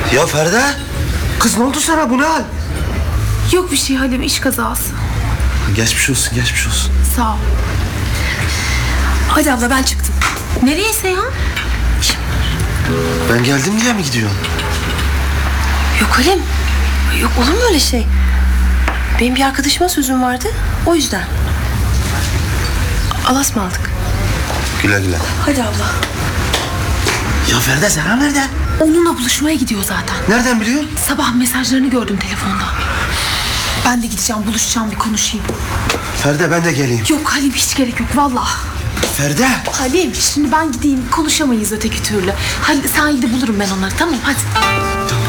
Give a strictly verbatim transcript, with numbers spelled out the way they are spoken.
Ya Feride, kız ne oldu sana, bu ne hal? Yok bir şey Halim, iş kazası. Geçmiş olsun, geçmiş olsun. Sağ ol. Hadi abla ben çıktım. Nereyse ya? Ben geldim diye mi gidiyorsun? Yok Halim. Yok, olur mu öyle şey? Benim bir arkadaşıma sözüm vardı. O yüzden. Alas mı aldık? Güle güle. Hadi abla. Ya Feride, Serhan nerede? Onunla buluşmaya gidiyor zaten. Nereden biliyorsun? Sabah mesajlarını gördüm telefonda. Ben de gideceğim, buluşacağım, bir konuşayım. Feride, ben de geleyim. Yok Halim, hiç gerek yok vallahi. Feride. Halim, şimdi ben gideyim, konuşamayız öteki türlü. Hadi sahilde bulurum ben onları, tamam hadi.